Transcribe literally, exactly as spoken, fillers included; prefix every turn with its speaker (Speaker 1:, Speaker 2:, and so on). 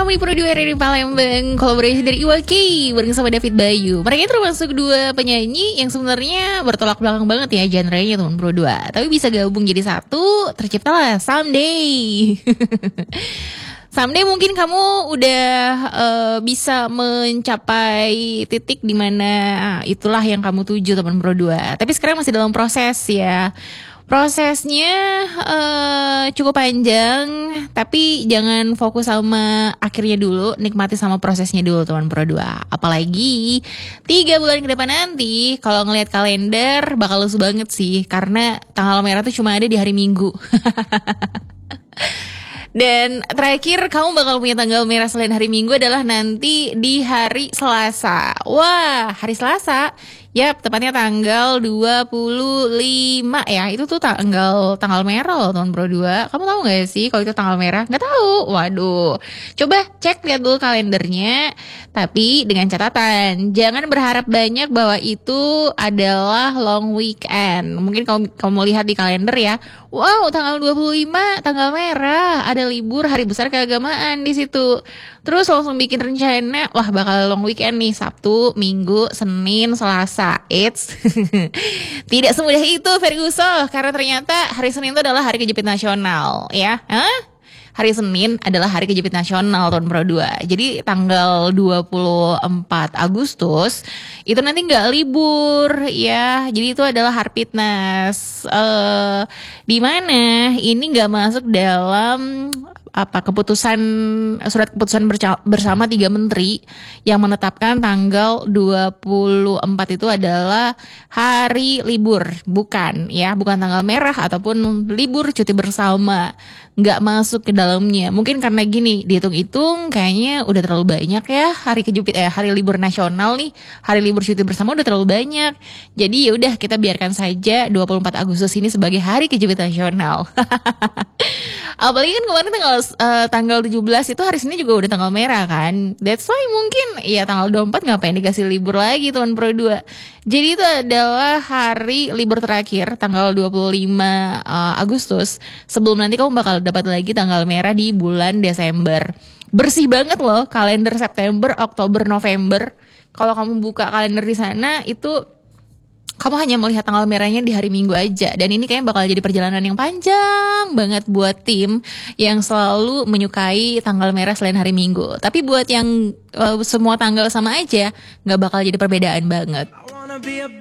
Speaker 1: kamu di Pro dua R R I Palembang, kolaborasi dari Iwa K bareng sama David Bayu. Mereka itu termasuk dua penyanyi yang sebenarnya bertolak belakang banget ya genre-nya teman Pro dua. Tapi bisa gabung jadi satu, terciptalah Someday. Someday mungkin kamu udah uh, bisa mencapai titik di mana itulah yang kamu tuju teman Pro dua. Tapi sekarang masih dalam proses ya. Prosesnya uh, cukup panjang, tapi jangan fokus sama akhirnya dulu, nikmati sama prosesnya dulu teman Pro dua. Apalagi tiga bulan ke depan nanti, kalau ngelihat kalender bakal lusu banget sih, karena tanggal merah tuh cuma ada di hari Minggu. Dan terakhir kamu bakal punya tanggal merah selain hari Minggu adalah nanti di hari Selasa. Wah, hari Selasa. Yap, tepatnya tanggal dua puluh lima ya. Itu tuh tanggal tanggal merah loh teman Pro dua. Kamu tahu gak sih kalau itu tanggal merah? Gak tahu. Waduh. Coba cek lihat dulu kalendernya. Tapi dengan catatan, jangan berharap banyak bahwa itu adalah long weekend. Mungkin kamu kamu lihat di kalender ya. Wow, tanggal dua puluh lima tanggal merah, ada libur hari besar keagamaan di situ. Terus langsung bikin rencana, wah bakal long weekend nih, Sabtu, Minggu, Senin, Selasa. It's tidak semudah itu Ferguson, karena ternyata hari Senin itu adalah hari kejepit nasional, ya. Hah? Hari Senin adalah hari kejepit nasional tahun Pro dua. Jadi tanggal dua puluh empat Agustus itu nanti nggak libur ya. Jadi itu adalah Harpitnas. Uh, di mana ini nggak masuk dalam apa keputusan surat keputusan bersama tiga menteri yang menetapkan tanggal dua puluh empat itu adalah hari libur, bukan ya, bukan tanggal merah ataupun libur cuti bersama, nggak masuk ke dalamnya. Mungkin karena gini, dihitung-hitung kayaknya udah terlalu banyak ya hari kejepit eh hari libur nasional nih, hari libur cuti bersama udah terlalu banyak. Jadi ya udah kita biarkan saja dua puluh empat Agustus ini sebagai hari kejepit nasional. Apalagi kan kemarin tanggal uh, tanggal tujuh belas itu hari Senin juga udah tanggal merah kan. That's why mungkin ya tanggal dua puluh empat ngapain dikasih libur lagi teman Pro dua. Jadi itu adalah hari libur terakhir tanggal dua puluh lima uh, Agustus. Sebelum nanti kamu bakal dapat lagi tanggal merah di bulan Desember. Bersih banget loh kalender September, Oktober, November. Kalau kamu buka kalender di sana itu kamu hanya melihat tanggal merahnya di hari Minggu aja. Dan ini kayaknya bakal jadi perjalanan yang panjang banget buat tim yang selalu menyukai tanggal merah selain hari Minggu. Tapi buat yang uh, semua tanggal sama aja, gak bakal jadi perbedaan banget.